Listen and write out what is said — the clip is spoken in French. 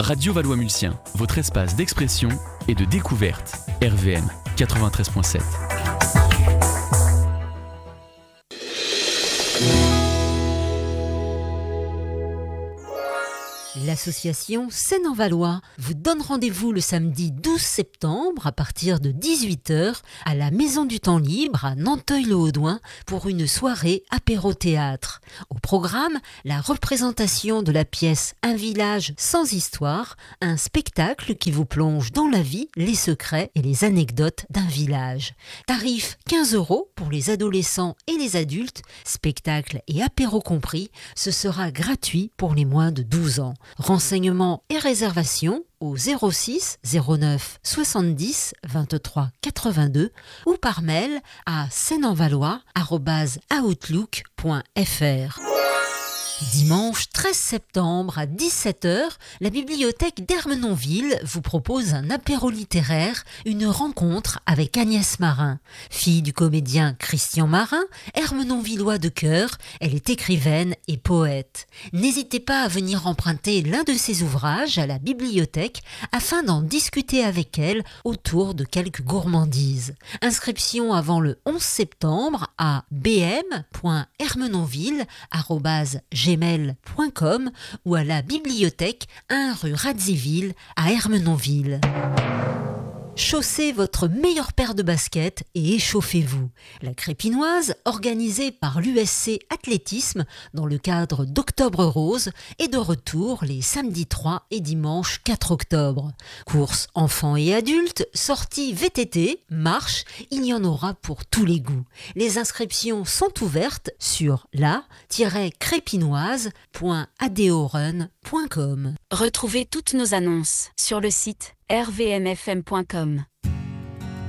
Radio Valois-Mulsien, votre espace d'expression et de découverte. RVM 93.7. L'association Seine-en-Valois vous donne rendez-vous le samedi 12 septembre à partir de 18h à la Maison du Temps Libre à Nanteuil-le-Haudouin pour une soirée apéro-théâtre. Au programme, la représentation de la pièce Un village sans histoire, un spectacle qui vous plonge dans la vie, les secrets et les anecdotes d'un village. Tarif 15 € pour les adolescents et les adultes, spectacle et apéro compris, ce sera gratuit pour les moins de 12 ans. Renseignements et réservations au 06 09 70 23 82 ou par mail à seineenvalois@outlook.fr. Dimanche 13 septembre à 17h, la bibliothèque d'Ermenonville vous propose un apéro littéraire, une rencontre avec Agnès Marin. Fille du comédien Christian Marin, ermenonvillois de cœur, elle est écrivaine et poète. N'hésitez pas à venir emprunter l'un de ses ouvrages à la bibliothèque afin d'en discuter avec elle autour de quelques gourmandises. Inscription avant le 11 septembre à bm.ermenonville@gmail.com ou à la bibliothèque 1 rue Radziwiłł à Ermenonville. Chaussez votre meilleure paire de baskets et échauffez-vous. La Crépinoise, organisée par l'USC Athlétisme dans le cadre d'Octobre Rose, est de retour les samedis 3 et dimanche 4 octobre. Courses enfants et adultes, sorties VTT, marches, il y en aura pour tous les goûts. Les inscriptions sont ouvertes sur la-crépinoise.adeorun.com. Retrouvez toutes nos annonces sur le site rvmfm.com.